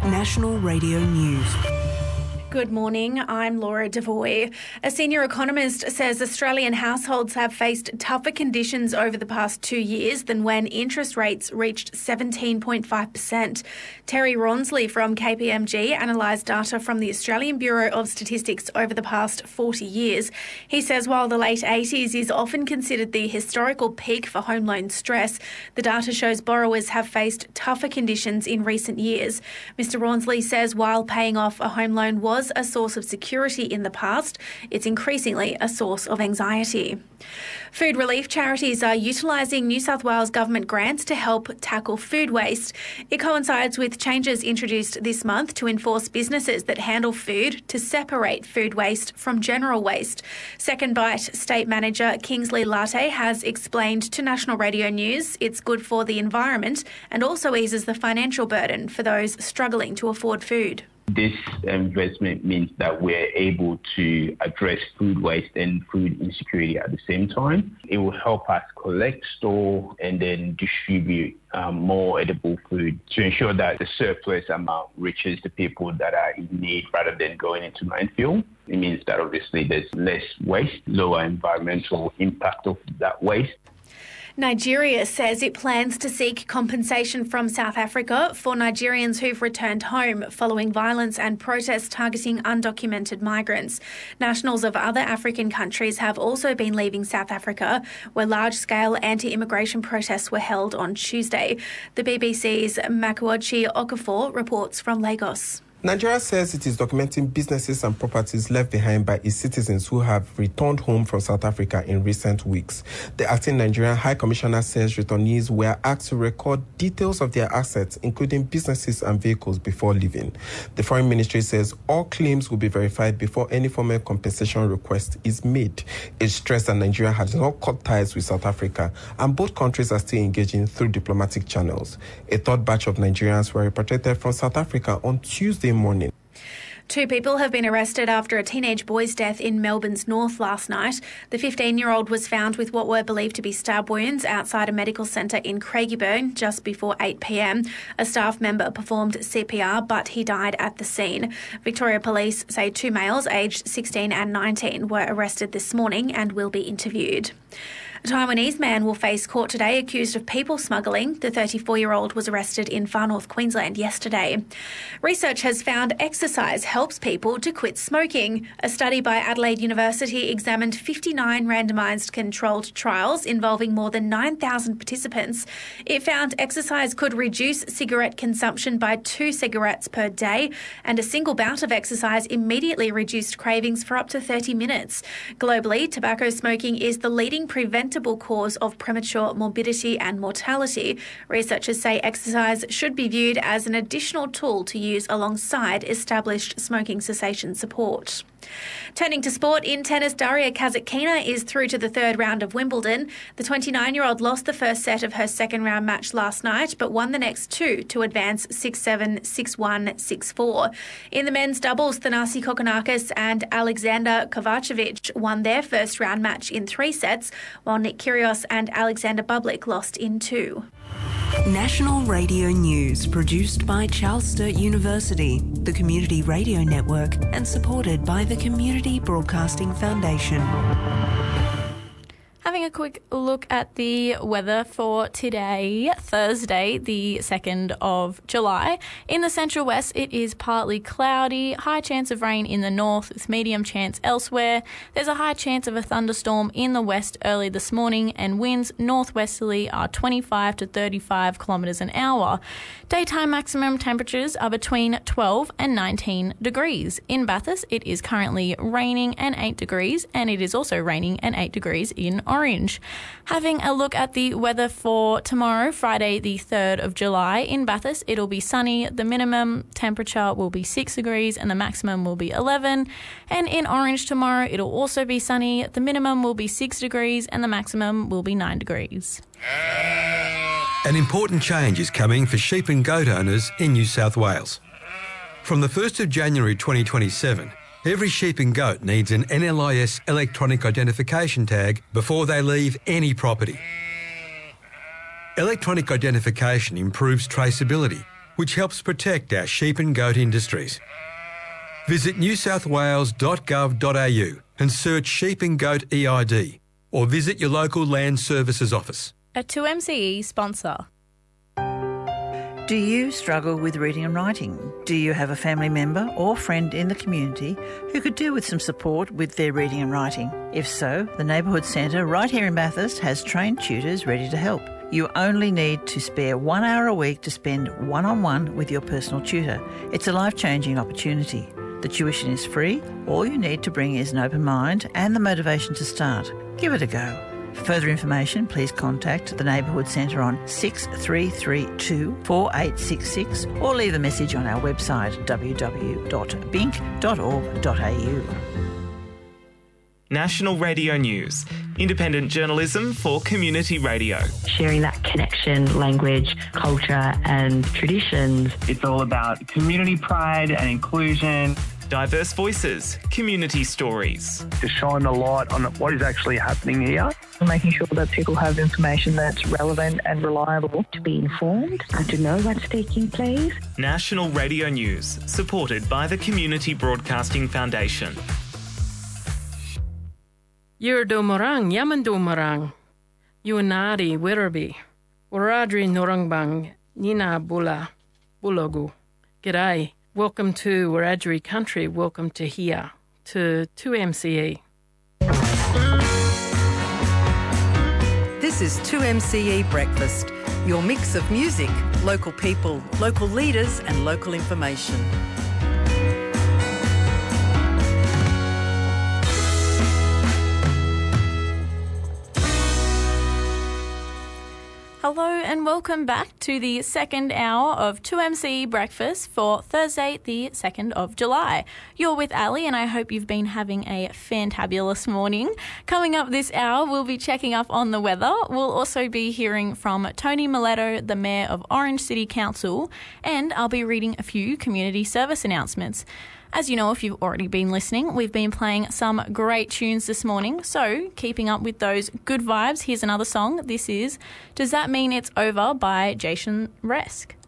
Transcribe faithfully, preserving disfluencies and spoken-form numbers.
National Radio News. Good morning, I'm Laura Devoy. A senior economist says Australian households have faced tougher conditions over the past two years than when interest rates reached seventeen point five percent. Terry Rawnsley from K P M G analysed data from the Australian Bureau of Statistics over the past forty years. He says while the late eighties is often considered the historical peak for home loan stress, the data shows borrowers have faced tougher conditions in recent years. Mister Rawnsley says while paying off a home loan was a source of security in the past, it's increasingly a source of anxiety. Food relief charities are utilising New South Wales government grants to help tackle food waste. It coincides with changes introduced this month to enforce businesses that handle food to separate food waste from general waste. Second Bite State Manager Kingsley Latte has explained to National Radio News it's good for the environment and also eases the financial burden for those struggling to afford food. This investment means that we're able to address food waste and food insecurity at the same time. It will help us collect, store, and then distribute um, more edible food to ensure that the surplus amount reaches the people that are in need rather than going into landfill. It means that obviously there's less waste, lower environmental impact of that waste. Nigeria says it plans to seek compensation from South Africa for Nigerians who've returned home following violence and protests targeting undocumented migrants. Nationals of other African countries have also been leaving South Africa, where large-scale anti-immigration protests were held on Tuesday. The B B C's Makuochi Okafor reports from Lagos. Nigeria says it is documenting businesses and properties left behind by its citizens who have returned home from South Africa in recent weeks. The acting Nigerian High Commissioner says returnees were asked to record details of their assets, including businesses and vehicles, before leaving. The Foreign Ministry says all claims will be verified before any formal compensation request is made. It stressed that Nigeria has not cut ties with South Africa, and both countries are still engaging through diplomatic channels. A third batch of Nigerians were repatriated from South Africa on Tuesday morning. Two people have been arrested after a teenage boy's death in Melbourne's north last night. The fifteen-year-old was found with what were believed to be stab wounds outside a medical centre in Craigieburn just before eight p.m. A staff member performed C P R, but he died at the scene. Victoria Police say two males aged sixteen and nineteen were arrested this morning and will be interviewed. A Taiwanese man will face court today accused of people smuggling. The thirty-four-year-old was arrested in far north Queensland yesterday. Research has found exercise helps people to quit smoking. A study by Adelaide University examined fifty-nine randomised controlled trials involving more than nine thousand participants. It found exercise could reduce cigarette consumption by two cigarettes per day, and a single bout of exercise immediately reduced cravings for up to thirty minutes. Globally, tobacco smoking is the leading preventable cause of premature morbidity and mortality. Researchers say exercise should be viewed as an additional tool to use alongside established smoking cessation support. Turning to sport, in tennis, Daria Kasatkina is through to the third round of Wimbledon. The twenty-nine-year-old lost the first set of her second-round match last night, but won the next two to advance six seven, six one, six four. In the men's doubles, Thanasi Kokkinakis and Alexander Kovacevic won their first-round match in three sets, while Nick Kyrgios and Alexander Bublik lost in two. National Radio News, produced by Charles Sturt University, the Community Radio Network, and supported by the Community Broadcasting Foundation. Having a quick look at the weather for today, Thursday, the second of July. In the central west, it is partly cloudy, high chance of rain in the north with medium chance elsewhere. There's a high chance of a thunderstorm in the west early this morning, and winds northwesterly are twenty-five to thirty-five kilometres an hour. Daytime maximum temperatures are between twelve and nineteen degrees. In Bathurst, it is currently raining and eight degrees, and it is also raining and eight degrees in Orange. Having a look at the weather for tomorrow, Friday the third of July. In Bathurst, it'll be sunny. The minimum temperature will be six degrees and the maximum will be eleven. And in Orange tomorrow, it'll also be sunny. The minimum will be six degrees and the maximum will be nine degrees. An important change is coming for sheep and goat owners in New South Wales. From the first of January twenty twenty-seven, every sheep and goat needs an N L I S electronic identification tag before they leave any property. Electronic identification improves traceability which helps protect our sheep and goat industries. Visit new south wales dot gov dot a u and search Sheep and Goat E I D, or visit your local Land Services office. A two M C E sponsor. Do you struggle with reading and writing? Do you have a family member or friend in the community who could do with some support with their reading and writing? If so, the Neighbourhood Centre right here in Bathurst has trained tutors ready to help. You only need to spare one hour a week to spend one-on-one with your personal tutor. It's a life-changing opportunity. The tuition is free. All you need to bring is an open mind and the motivation to start. Give it a go. For further information, please contact the Neighbourhood Centre on six three three two, four eight six six or leave a message on our website w w w dot bink dot org dot a u. National Radio News, independent journalism for community radio. Sharing that connection, language, culture and traditions. It's all about community pride and inclusion. Diverse voices, community stories. To shine the light on what is actually happening here. Making sure that people have information that's relevant and reliable. To be informed and to know what's taking place. National Radio News, supported by the Community Broadcasting Foundation. Yurdo Morang, Yamando Morang, Yuanari, Werribee, Wiradjuri Norangbang, Nina Bula, Bulogu. G'day. Welcome to Wiradjuri country. Welcome to here, to two M C E. This is two M C E Breakfast, your mix of music, local people, local leaders and local information. Hello and welcome back to the second hour of two M C E Breakfast for Thursday, the second of July. You're with Ali and I hope you've been having a fantabulous morning. Coming up this hour, we'll be checking up on the weather. We'll also be hearing from Tony Miletto, the Mayor of Orange City Council, and I'll be reading a few community service announcements. As you know, if you've already been listening, we've been playing some great tunes this morning. So, keeping up with those good vibes, here's another song. This is Does That Mean It's Over by Jason Resk.